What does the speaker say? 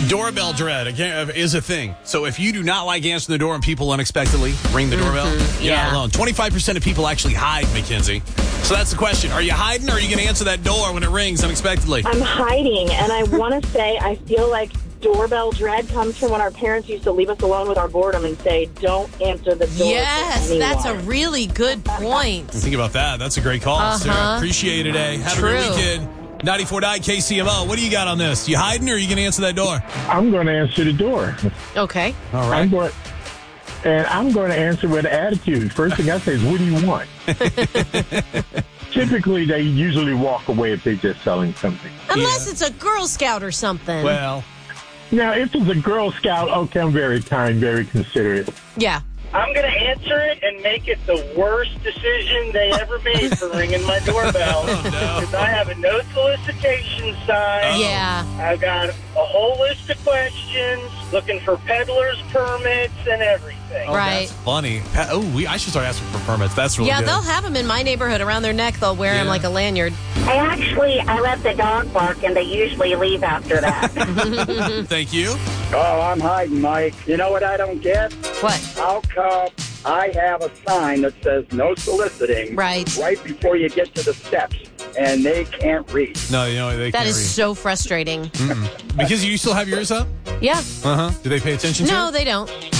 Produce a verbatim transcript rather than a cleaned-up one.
Doorbell dread again is a thing. So if you do not like answering the door and people unexpectedly ring the doorbell, Mm-hmm, you're yeah. not alone. twenty-five percent of people actually hide, Mackenzie. So that's the question. Are you hiding or are you going to answer that door when it rings unexpectedly? I'm hiding, and I want to say I feel like doorbell dread comes from when our parents used to leave us alone with our boredom and say, don't answer the door. Yes, for that's a anyone. really good point. Think about that. That's a great call, Uh-huh. Sarah. Appreciate it, eh? Have True. a great weekend. ninety-four point nine K C M O. What do you got on this? You hiding or are you going to answer that door? I'm going to answer the door. Okay. All I'm going, and I'm going to answer with attitude. First thing I say is, what do you want? Typically, they usually walk away if they're just selling something. Unless it's a Girl Scout or something. Well, Now, if it's a Girl Scout, okay, I'm very kind, very considerate. yeah. I'm going to answer it and make it the worst decision they ever made for ringing my doorbell. Oh, no. Because I have a no solicitation sign. Yeah. I've got a whole list of questions, looking for peddler's permits and everything. oh, Right. That's funny. Pa- Oh, we, I should start asking for permits. That's really Yeah, good. they'll have them in my neighborhood around their neck. They'll wear them Yeah. like a lanyard. I actually, I let the dog bark, and they usually leave after that. Thank you. Oh, I'm hiding, Mike. You know what I don't get? What? How come I have a sign that says no soliciting Right. right before you get to the steps, and they can't read? No, you know, they That can't is read. so frustrating. Because you still have yours up? Yeah. Uh-huh. Do they pay attention to No, it? they don't.